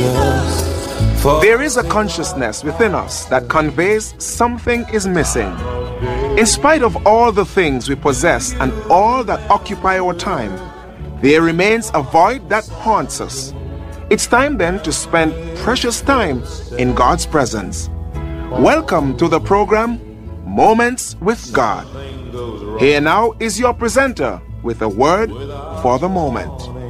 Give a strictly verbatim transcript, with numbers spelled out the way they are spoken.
There is a consciousness within us that conveys something is missing. In spite of all the things we possess and all that occupy our time, there remains a void that haunts us. It's time then to spend precious time in God's presence. Welcome to the program, Moments with God. Here now is your presenter with a word for the moment.